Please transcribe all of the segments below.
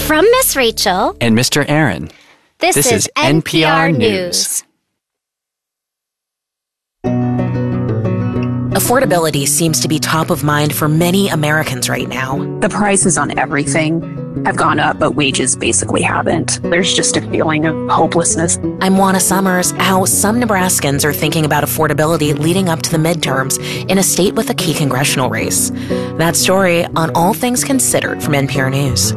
From Miss Rachel and Mr. Aaron, this is NPR News. Affordability seems to be top of mind for many Americans right now. The prices on everything have gone up, but wages basically haven't. There's just a feeling of hopelessness. I'm Juana Summers. How some Nebraskans are thinking about affordability leading up to the midterms in a state with a key congressional race. That story on All Things Considered from NPR News.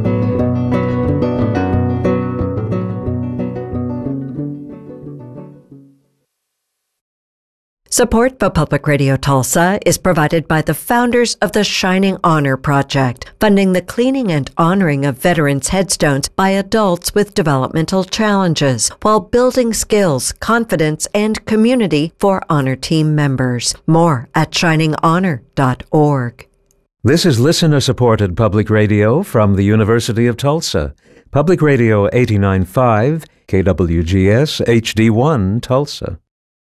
Support for Public Radio Tulsa is provided by the founders of the Shining Honor Project, funding the cleaning and honoring of veterans' headstones by adults with developmental challenges, while building skills, confidence, and community for honor team members. More at shininghonor.org. This is listener-supported public radio from the University of Tulsa. Public Radio 89.5, KWGS HD1 Tulsa.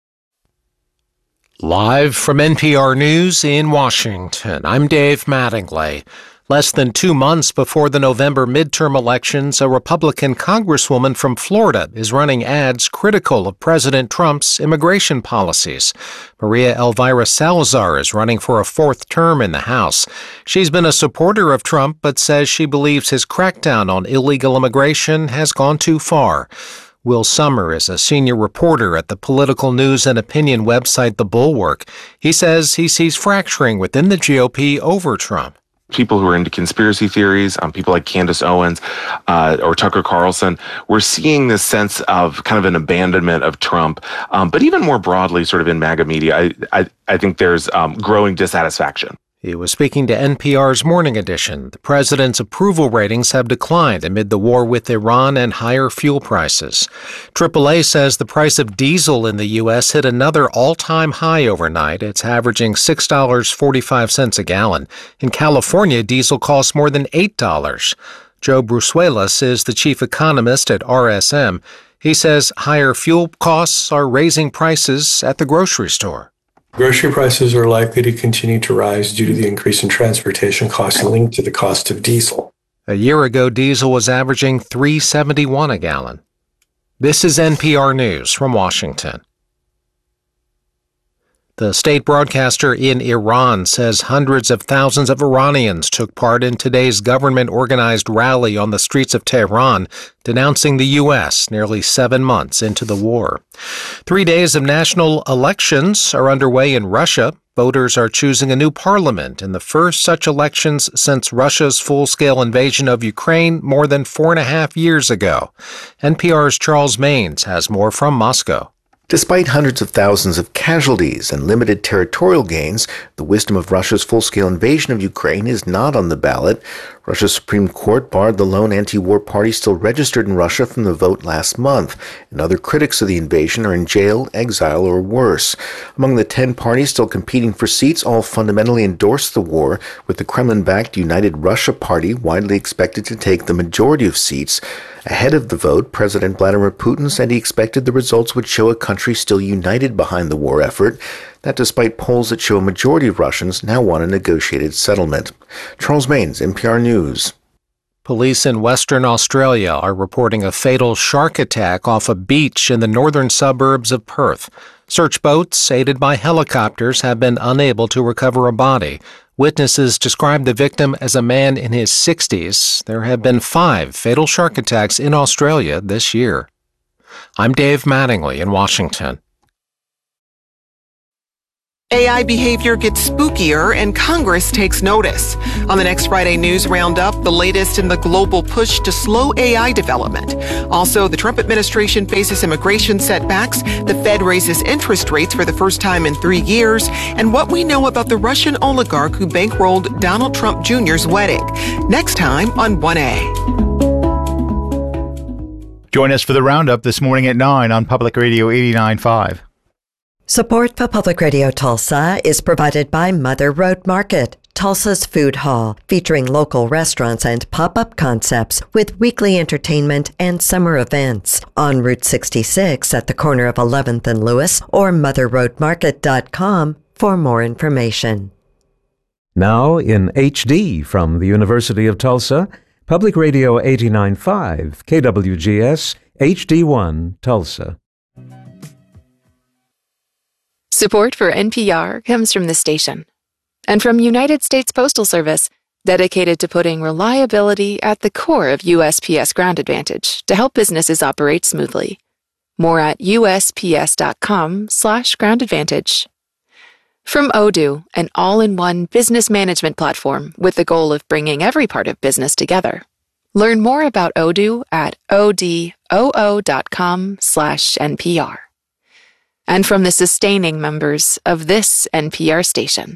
Live from NPR News in Washington, I'm Dave Mattingly. Less than 2 months before the November midterm elections, a Republican congresswoman from Florida is running ads critical of President Trump's immigration policies. Maria Elvira Salazar is running for a fourth term in the House. She's been a supporter of Trump, but says she believes his crackdown on illegal immigration has gone too far. Will Sommer is a senior reporter at the political news and opinion website The Bulwark. He says he sees fracturing within the GOP over Trump. People who are into conspiracy theories, people like Candace Owens or Tucker Carlson, we're seeing this sense of kind of an abandonment of Trump. But even more broadly, sort of in MAGA media, I think there's growing dissatisfaction. He was speaking to NPR's Morning Edition. The president's approval ratings have declined amid the war with Iran and higher fuel prices. AAA says the price of diesel in the U.S. hit another all-time high overnight. It's averaging $6.45 a gallon. In California, diesel costs more than $8. Joe Brusuelas is the chief economist at RSM. He says higher fuel costs are raising prices at the grocery store. Grocery prices are likely to continue to rise due to the increase in transportation costs linked to the cost of diesel. A year ago, diesel was averaging $3.71 a gallon. This is NPR News from Washington. The state broadcaster in Iran says hundreds of thousands of Iranians took part in today's government-organized rally on the streets of Tehran, denouncing the U.S. nearly 7 months into the war. 3 days of national elections are underway in Russia. Voters are choosing a new parliament in the first such elections since Russia's full-scale invasion of Ukraine more than 4.5 years ago. NPR's Charles Maynes has more from Moscow. Despite hundreds of thousands of casualties and limited territorial gains, the wisdom of Russia's full-scale invasion of Ukraine is not on the ballot. Russia's Supreme Court barred the lone anti-war party still registered in Russia from the vote last month, and other critics of the invasion are in jail, exile, or worse. Among the 10 parties still competing for seats, all fundamentally endorse the war, with the Kremlin-backed United Russia Party widely expected to take the majority of seats. Ahead of the vote, President Vladimir Putin said he expected the results would show a country still united behind the war effort, that despite polls that show a majority of Russians now want a negotiated settlement. Charles Maynes, NPR News. Police in Western Australia are reporting a fatal shark attack off a beach in the northern suburbs of Perth. Search boats, aided by helicopters, have been unable to recover a body. Witnesses describe the victim as a man in his 60s. There have been 5 fatal shark attacks in Australia this year. I'm Dave Mattingly in Washington. AI behavior gets spookier and Congress takes notice. On the next Friday News Roundup, the latest in the global push to slow AI development. Also, the Trump administration faces immigration setbacks, the Fed raises interest rates for the first time in 3 years, and what we know about the Russian oligarch who bankrolled Donald Trump Jr.'s wedding. Next time on 1A. Join us for the Roundup this morning at 9 on Public Radio 89.5. Support for Public Radio Tulsa is provided by Mother Road Market, Tulsa's food hall, featuring local restaurants and pop-up concepts with weekly entertainment and summer events on Route 66 at the corner of 11th and Lewis or motherroadmarket.com for more information. Now in HD from the University of Tulsa, Public Radio 89.5, KWGS, HD1, Tulsa. Support for NPR comes from the station and from United States Postal Service, dedicated to putting reliability at the core of USPS Ground Advantage to help businesses operate smoothly. More at USPS.com/Ground Advantage. From Odoo, an all-in-one business management platform with the goal of bringing every part of business together. Learn more about Odoo at odoo.com/NPR. And from the sustaining members of this NPR station.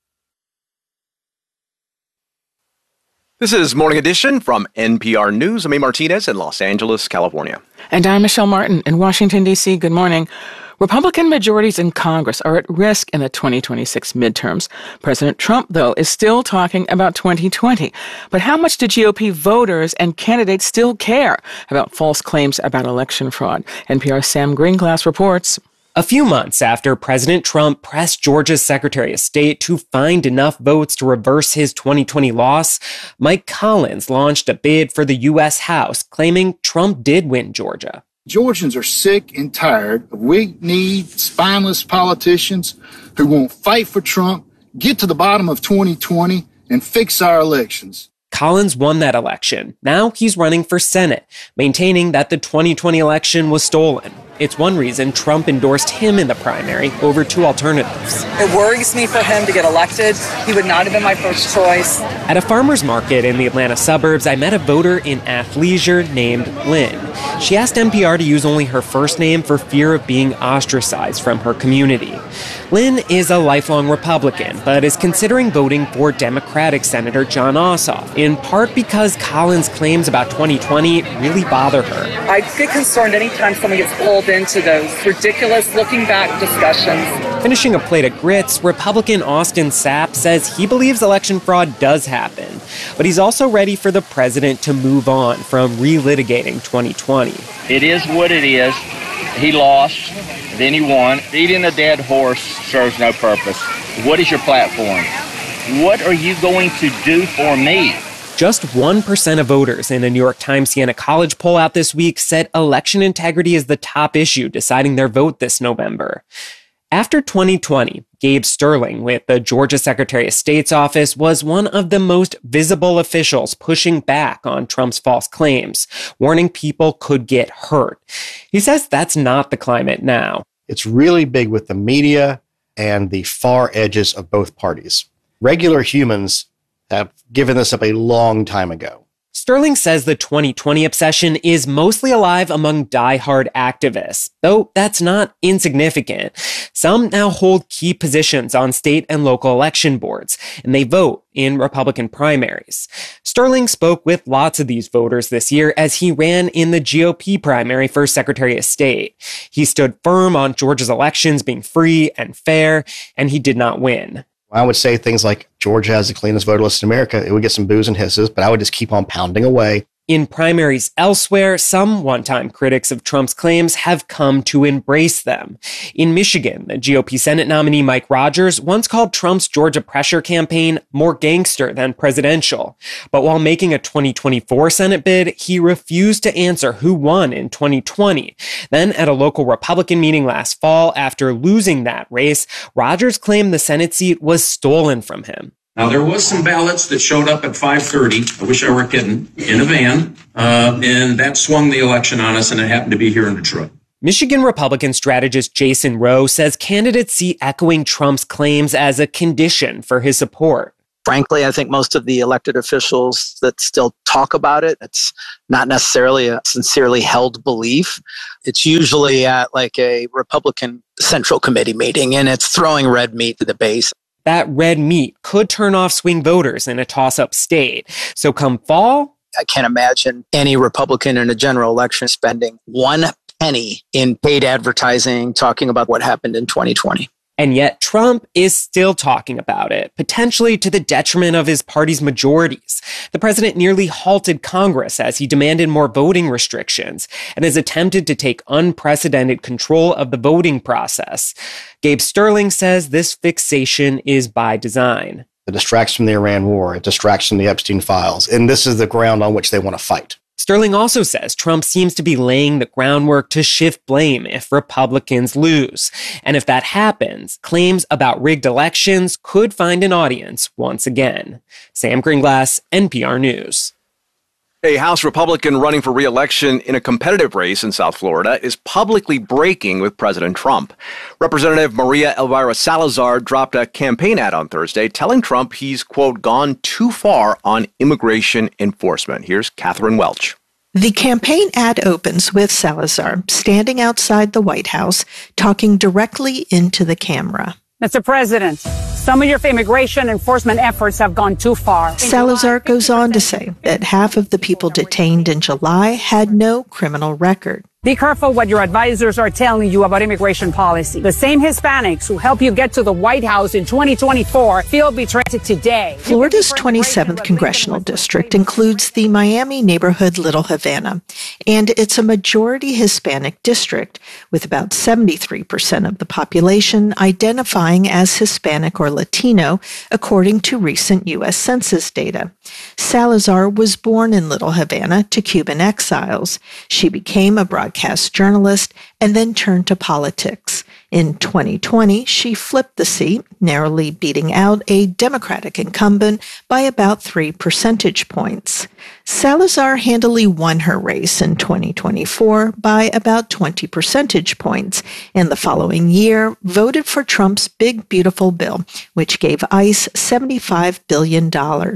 This is Morning Edition from NPR News. I'm A. Martinez in Los Angeles, California. And I'm Michelle Martin in Washington, D.C. Good morning. Republican majorities in Congress are at risk in the 2026 midterms. President Trump, though, is still talking about 2020. But how much do GOP voters and candidates still care about false claims about election fraud? NPR's Sam Greenglass reports. A few months after President Trump pressed Georgia's Secretary of State to find enough votes to reverse his 2020 loss, Mike Collins launched a bid for the U.S. House, claiming Trump did win Georgia. Georgians are sick and tired of weak-kneed, spineless politicians who won't fight for Trump, get to the bottom of 2020, and fix our elections. Collins won that election. Now he's running for Senate, maintaining that the 2020 election was stolen. It's one reason Trump endorsed him in the primary over two alternatives. It worries me for him to get elected. He would not have been my first choice. At a farmer's market in the Atlanta suburbs, I met a voter in athleisure named Lynn. She asked NPR to use only her first name for fear of being ostracized from her community. Lynn is a lifelong Republican, but is considering voting for Democratic Senator Jon Ossoff, in part because Collins' claims about 2020 really bother her. I get concerned anytime someone gets pulled into those ridiculous looking back discussions. Finishing a plate of grits, Republican Austin Sapp says he believes election fraud does happen, but he's also ready for the president to move on from relitigating 2020. It is what it is. He lost, then he won. Beating a dead horse serves no purpose. What is your platform? What are you going to do for me? Just 1% of voters in a New York Times Siena College poll out this week said election integrity is the top issue deciding their vote this November. After 2020, Gabe Sterling with the Georgia Secretary of State's office was one of the most visible officials pushing back on Trump's false claims, warning people could get hurt. He says that's not the climate now. It's really big with the media and the far edges of both parties. Regular humans have given this up a long time ago. Sterling says the 2020 obsession is mostly alive among diehard activists, though that's not insignificant. Some now hold key positions on state and local election boards, and they vote in Republican primaries. Sterling spoke with lots of these voters this year as he ran in the GOP primary for Secretary of State. He stood firm on Georgia's elections being free and fair, and he did not win. I would say things like Georgia has the cleanest voter list in America. It would get some boos and hisses, but I would just keep on pounding away. In primaries elsewhere, some one-time critics of Trump's claims have come to embrace them. In Michigan, the GOP Senate nominee Mike Rogers once called Trump's Georgia pressure campaign more gangster than presidential. But while making a 2024 Senate bid, he refused to answer who won in 2020. Then at a local Republican meeting last fall, after losing that race, Rogers claimed the Senate seat was stolen from him. Now, there was some ballots that showed up at 5:30, I wish I were kidding, in a van, and that swung the election on us, and it happened to be here in Detroit. Michigan Republican strategist Jason Rowe says candidates see echoing Trump's claims as a condition for his support. Frankly, I think most of the elected officials that still talk about it, it's not necessarily a sincerely held belief. It's usually at like a Republican Central Committee meeting, and it's throwing red meat to the base. That red meat could turn off swing voters in a toss-up state. So come fall, I can't imagine any Republican in a general election spending one penny in paid advertising talking about what happened in 2020. And yet Trump is still talking about it, potentially to the detriment of his party's majorities. The president nearly halted Congress as he demanded more voting restrictions and has attempted to take unprecedented control of the voting process. Gabe Sterling says this fixation is by design. It distracts from the Iran war. It distracts from the Epstein files. And this is the ground on which they want to fight. Sterling also says Trump seems to be laying the groundwork to shift blame if Republicans lose. And if that happens, claims about rigged elections could find an audience once again. Sam Greenglass, NPR News. A House Republican running for re-election in a competitive race in South Florida is publicly breaking with President Trump. Representative Maria Elvira Salazar dropped a campaign ad on Thursday telling Trump he's, quote, gone too far on immigration enforcement. Here's Catherine Welch. The campaign ad opens with Salazar standing outside the White House, talking directly into the camera. Mr. President, some of your immigration enforcement efforts have gone too far. Salazar goes on to say that half of the people detained in July had no criminal record. Be careful what your advisors are telling you about immigration policy. The same Hispanics who help you get to the White House in 2024 feel betrayed today. Florida's 27th congressional district includes the Miami neighborhood Little Havana, and it's a majority Hispanic district, with about 73% of the population identifying as Hispanic or Latino, according to recent U.S. Census data. Salazar was born in Little Havana to Cuban exiles. She became a broadcast journalist and then turned to politics. In 2020, she flipped the seat, narrowly beating out a Democratic incumbent by about 3 percentage points. Salazar handily won her race in 2024 by about 20 percentage points, and the following year voted for Trump's Big Beautiful Bill, which gave ICE $75 billion.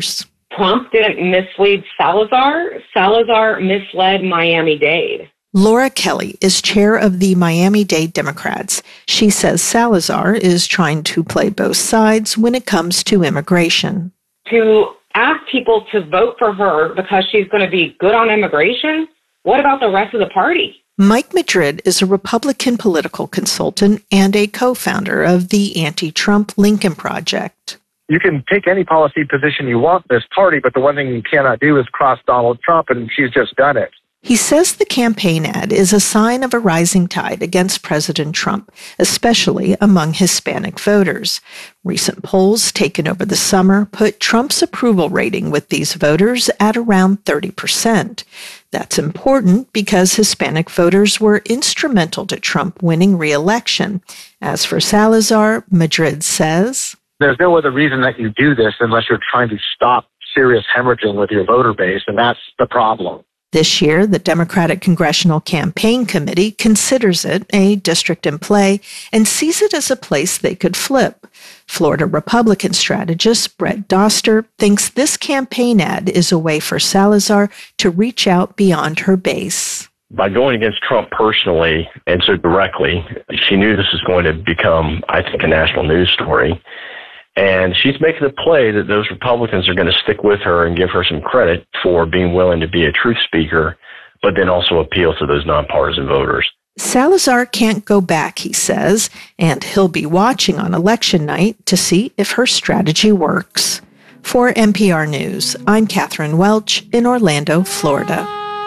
Trump didn't mislead Salazar. Salazar misled Miami-Dade. Laura Kelly is chair of the Miami-Dade Democrats. She says Salazar is trying to play both sides when it comes to immigration. To ask people to vote for her because she's going to be good on immigration, what about the rest of the party? Mike Madrid is a Republican political consultant and a co-founder of the anti-Trump Lincoln Project. You can take any policy position you want in this party, but the one thing you cannot do is cross Donald Trump, and she's just done it. He says the campaign ad is a sign of a rising tide against President Trump, especially among Hispanic voters. Recent polls taken over the summer put Trump's approval rating with these voters at around 30%. That's important because Hispanic voters were instrumental to Trump winning re-election. As for Salazar, Madrid says, there's no other reason that you do this unless you're trying to stop serious hemorrhaging with your voter base, and that's the problem. This year, the Democratic Congressional Campaign Committee considers it a district in play and sees it as a place they could flip. Florida Republican strategist Brett Doster thinks this campaign ad is a way for Salazar to reach out beyond her base. By going against Trump personally and so directly, she knew this was going to become, I think, a national news story. And she's making a play that those Republicans are going to stick with her and give her some credit for being willing to be a truth speaker, but then also appeal to those nonpartisan voters. Salazar can't go back, he says, and he'll be watching on election night to see if her strategy works. For NPR News, I'm Catherine Welch in Orlando, Florida.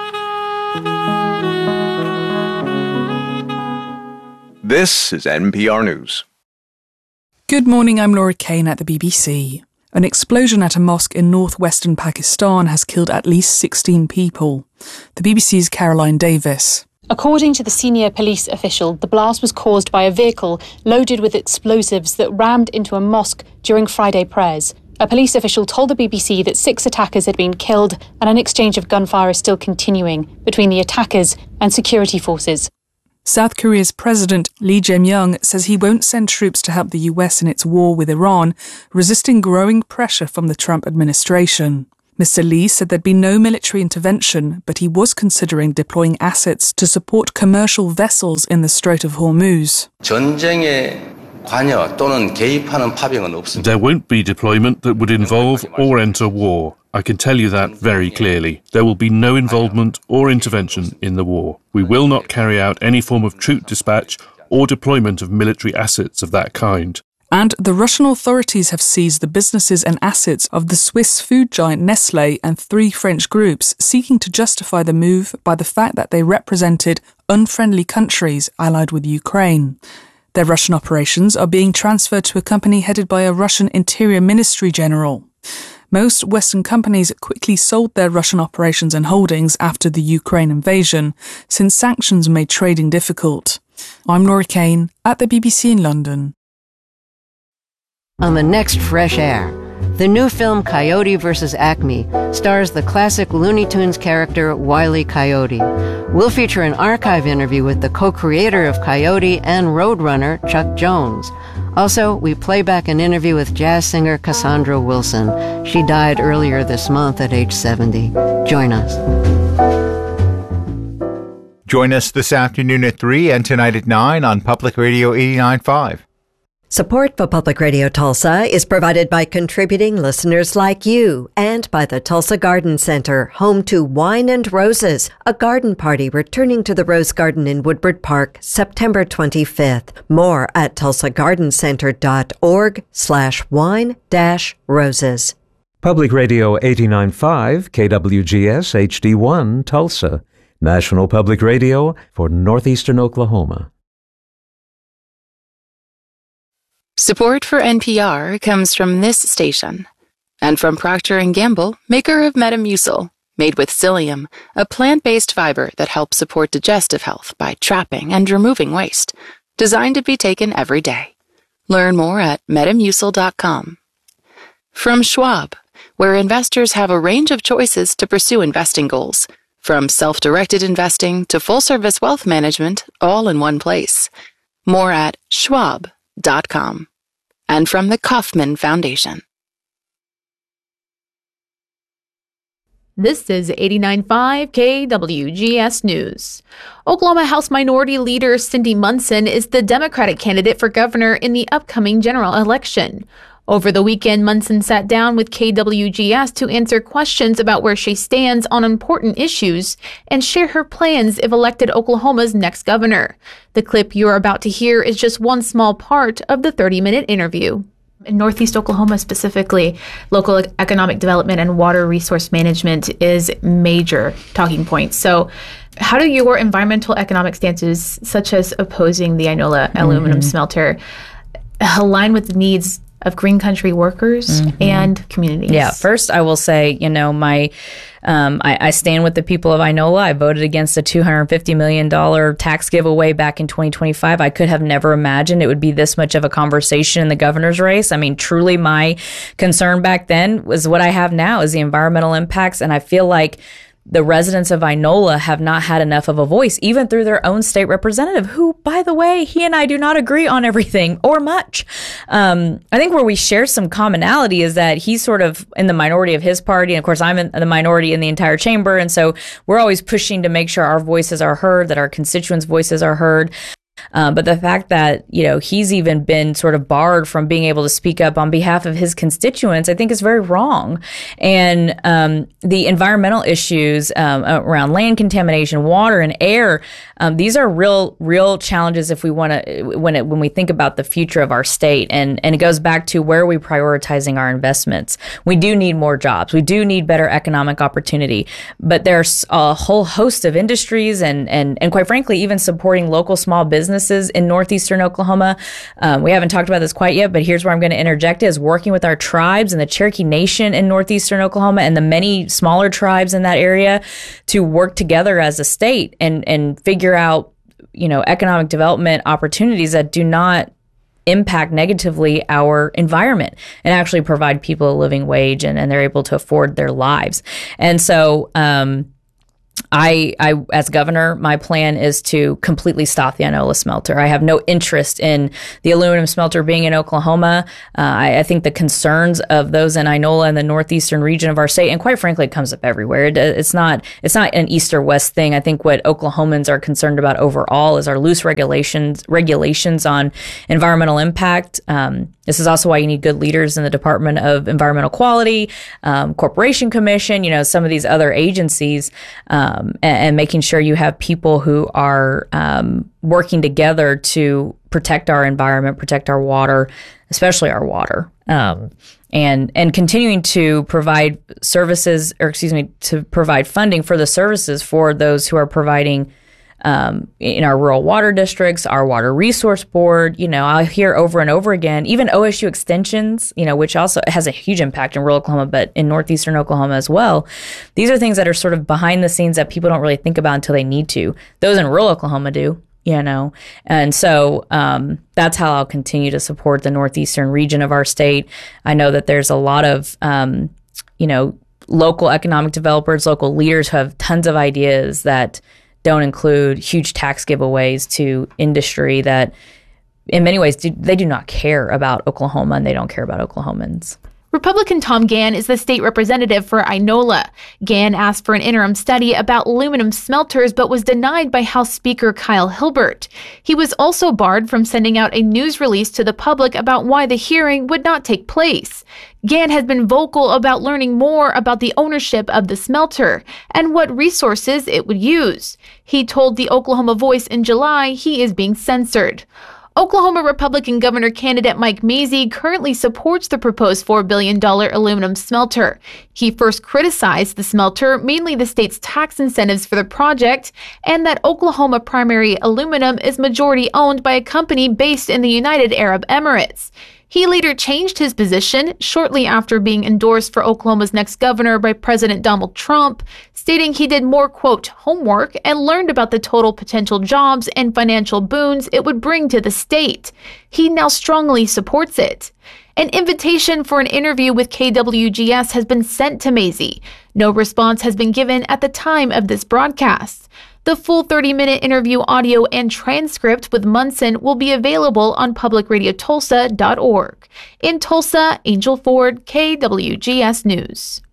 This is NPR News. Good morning, I'm Laura Kane at the BBC. An explosion at a mosque in northwestern Pakistan has killed at least 16 people. The BBC's Caroline Davis. According to the senior police official, the blast was caused by a vehicle loaded with explosives that rammed into a mosque during Friday prayers. A police official told the BBC that 6 attackers had been killed and an exchange of gunfire is still continuing between the attackers and security forces. South Korea's President Lee Jae-myung says he won't send troops to help the US in its war with Iran, resisting growing pressure from the Trump administration. Mr. Lee said there'd be no military intervention, but he was considering deploying assets to support commercial vessels in the Strait of Hormuz. There won't be deployment that would involve or enter war. I can tell you that very clearly. There will be no involvement or intervention in the war. We will not carry out any form of troop dispatch or deployment of military assets of that kind. And the Russian authorities have seized the businesses and assets of the Swiss food giant Nestlé and 3 French groups, seeking to justify the move by the fact that they represented unfriendly countries allied with Ukraine. Their Russian operations are being transferred to a company headed by a Russian Interior Ministry general. Most Western companies quickly sold their Russian operations and holdings after the Ukraine invasion, since sanctions made trading difficult. I'm Laura Kane at the BBC in London. On the next Fresh Air, the new film Coyote vs. Acme stars the classic Looney Tunes character Wile E. Coyote. We'll feature an archive interview with the co-creator of Coyote and Roadrunner, Chuck Jones. Also, we play back an interview with jazz singer Cassandra Wilson. She died earlier this month at age 70. Join us. Join us this afternoon at 3 and tonight at 9 on Public Radio 89.5. Support for Public Radio Tulsa is provided by contributing listeners like you and by the Tulsa Garden Center, home to Wine and Roses, a garden party returning to the Rose Garden in Woodward Park, September 25th. More at tulsagardencenter.org/wine-roses. Public Radio 89.5 KWGS HD1 Tulsa, National Public Radio for Northeastern Oklahoma. Support for NPR comes from this station and from Procter & Gamble, maker of Metamucil, made with psyllium, a plant-based fiber that helps support digestive health by trapping and removing waste, designed to be taken every day. Learn more at metamucil.com. From Schwab, where investors have a range of choices to pursue investing goals, from self-directed investing to full-service wealth management, all in one place. More at schwab.com. And from the Kauffman Foundation. This is 89.5 KWGS News. Oklahoma House Minority Leader Cindy Munson is the Democratic candidate for governor in the upcoming general election. Over the weekend, Munson sat down with KWGS to answer questions about where she stands on important issues and share her plans if elected Oklahoma's next governor. The clip you're about to hear is just one small part of the 30-minute interview. In Northeast Oklahoma specifically, local economic development and water resource management is major talking points. So how do your environmental economic stances, such as opposing the Inola aluminum smelter, align with the needs of green country workers and communities? Yeah, first I will say, I stand with the people of Inola. I voted against a $250 million tax giveaway back in 2025. I could have never imagined it would be this much of a conversation in the governor's race. I mean, truly my concern back then was what I have now is the environmental impacts. And I feel like the residents of Inola have not had enough of a voice, even through their own state representative, who, by the way, he and I do not agree on everything or much. I think where we share some commonality is that he's sort of in the minority of his party. And of course, I'm in the minority in the entire chamber. And so we're always pushing to make sure our voices are heard, that our constituents' voices are heard. But the fact that, he's even been sort of barred from being able to speak up on behalf of his constituents, I think is very wrong. And the environmental issues around land contamination, water and air, these are real challenges if we want to, when we think about the future of our state. And it goes back to where are we prioritizing our investments. We do need more jobs. We do need better economic opportunity. But there's a whole host of industries and quite frankly, even supporting local small businesses in northeastern Oklahoma. We haven't talked about this quite yet, but here's where I'm going to interject is working with our tribes and the Cherokee Nation in northeastern Oklahoma and the many smaller tribes in that area to work together as a state and figure out, economic development opportunities that do not impact negatively our environment and actually provide people a living wage and they're able to afford their lives. And so, I, as governor, my plan is to completely stop the Inola smelter. I have no interest in the aluminum smelter being in Oklahoma. I think the concerns of those in Inola and the northeastern region of our state, and quite frankly, it comes up everywhere. It's not an east or west thing. I think what Oklahomans are concerned about overall is our loose regulations on environmental impact. This is also why you need good leaders in the Department of Environmental Quality, Corporation Commission, some of these other agencies, and making sure you have people who are working together to protect our environment, protect our water, especially our water, and continuing to provide services, to provide funding for the services for those who are providing in our rural water districts, our water resource board. I hear over and over again, even OSU extensions, which also has a huge impact in rural Oklahoma, but in northeastern Oklahoma as well. These are things that are sort of behind the scenes that people don't really think about until they need to. Those in rural Oklahoma do. And so that's how I'll continue to support the northeastern region of our state. I know that there's a lot of, local economic developers, local leaders who have tons of ideas that don't include huge tax giveaways to industry that, in many ways, they do not care about Oklahoma, and they don't care about Oklahomans. Republican Tom Gann is the state representative for Inola. Gann asked for an interim study about aluminum smelters but was denied by House Speaker Kyle Hilbert. He was also barred from sending out a news release to the public about why the hearing would not take place. Gann has been vocal about learning more about the ownership of the smelter and what resources it would use. He told the Oklahoma Voice in July he is being censored. Oklahoma Republican governor candidate Mike Mazzei currently supports the proposed $4 billion aluminum smelter. He first criticized the smelter, mainly the state's tax incentives for the project, and that Oklahoma Primary Aluminum is majority owned by a company based in the United Arab Emirates. He later changed his position shortly after being endorsed for Oklahoma's next governor by President Donald Trump, stating he did more, quote, homework and learned about the total potential jobs and financial boons it would bring to the state. He now strongly supports it. An invitation for an interview with KWGS has been sent to Mazzei. No response has been given at the time of this broadcast. The full 30-minute interview audio and transcript with Munson will be available on publicradiotulsa.org. In Tulsa, Angel Ford, KWGS News.